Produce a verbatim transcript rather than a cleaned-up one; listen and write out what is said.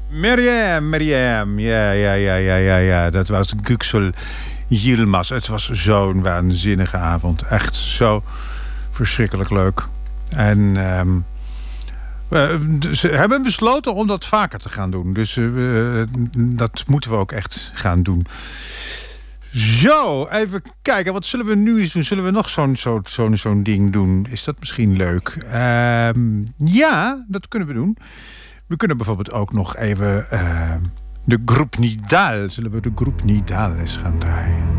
Miriam, Miriam, ja, ja, ja, ja, ja, ja. Dat was Güksel Yilmaz. Het was zo'n waanzinnige avond. Echt zo verschrikkelijk leuk. En um, we, ze hebben besloten om dat vaker te gaan doen. Dus uh, dat moeten we ook echt gaan doen. Zo, even kijken. Wat zullen we nu eens doen? Zullen we nog zo'n zo'n zo'n zo'n ding doen? Is dat misschien leuk? Uh, ja, dat kunnen we doen. We kunnen bijvoorbeeld ook nog even uh, de Groep Nidal. Zullen we de Groep Nidal eens gaan draaien?